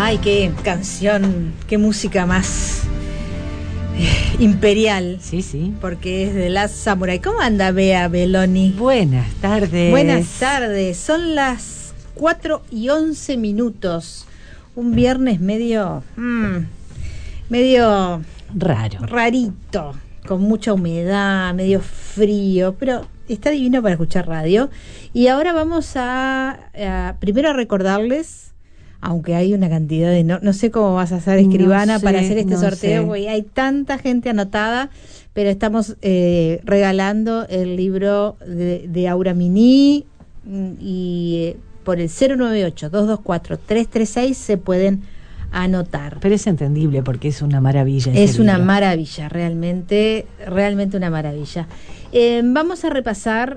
Ay, qué canción, qué música más imperial. Sí, sí. Porque es de Last Samurai. ¿Cómo anda Bea Beloni? Buenas tardes. Buenas tardes. Son las 4:11. Un viernes medio rarito, con mucha humedad, medio frío, pero está divino para escuchar radio. Y ahora vamos a primero a recordarles, aunque hay una cantidad de... No sé cómo vas a hacer, escribana, para hacer este sorteo, porque hay tanta gente anotada, pero estamos regalando el libro de Aura Mini, y por el 098-224-336 se pueden anotar. Pero es entendible porque es una maravilla. Es una maravilla, realmente una maravilla. Vamos a repasar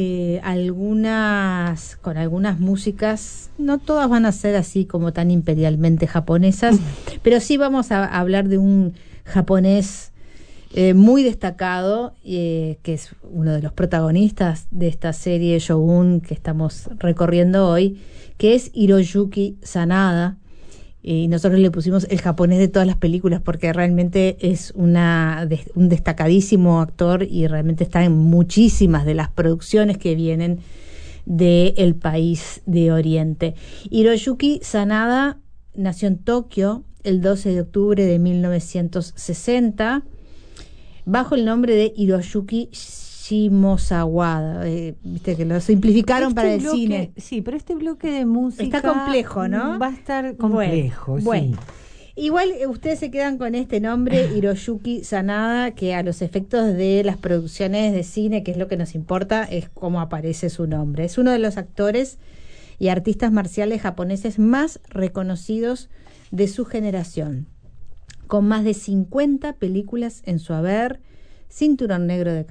con algunas músicas. No todas van a ser así como tan imperialmente japonesas, pero sí vamos a hablar de un japonés muy destacado, que es uno de los protagonistas de esta serie Shogun que estamos recorriendo hoy, que es Hiroyuki Sanada. Y nosotros le pusimos el japonés de todas las películas porque realmente es un destacadísimo actor y realmente está en muchísimas de las producciones que vienen del país de Oriente. Hiroyuki Sanada nació en Tokio el 12 de octubre de 1960 bajo el nombre de Hiroyuki Shimosawa. Viste que lo simplificaron para el cine. Sí, pero este bloque de música está complejo, ¿no? Va a estar complejo. Bueno. Igual ustedes se quedan con este nombre, Hiroyuki Sanada, que a los efectos de las producciones de cine, que es lo que nos importa, es cómo aparece su nombre. Es uno de los actores y artistas marciales japoneses más reconocidos de su generación, con más de 50 películas en su haber, cinturón negro de